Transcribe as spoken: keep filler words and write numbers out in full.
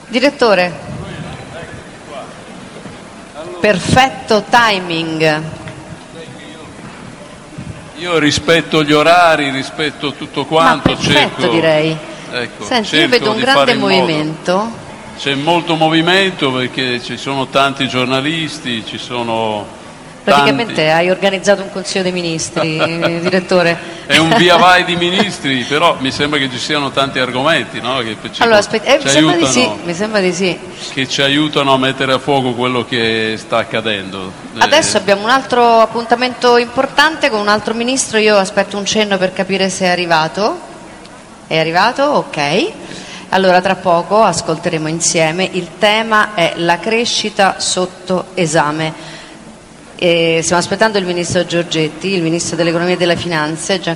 Direttore, perfetto timing. Io rispetto gli orari, rispetto tutto quanto. Ma perfetto, cerco, direi. ecco, Senti, cerco io vedo un di grande fare in movimento. modo. C'è molto movimento perché ci sono tanti giornalisti, ci sono Praticamente tanti... hai organizzato un consiglio dei ministri, direttore. È un via vai di ministri, però mi sembra che ci siano tanti argomenti, no? Che ci, Allora, aspetta, eh, ci mi sembra aiutano, di sì, mi sembra di sì. che ci aiutano a mettere a fuoco quello che sta accadendo. Adesso Eh, abbiamo un altro appuntamento importante con un altro ministro, io aspetto un cenno per capire se è arrivato. È arrivato? Ok. Allora tra poco ascolteremo insieme, il tema è la crescita sotto esame. E stiamo aspettando il ministro Giorgetti, il ministro dell'economia e delle finanze,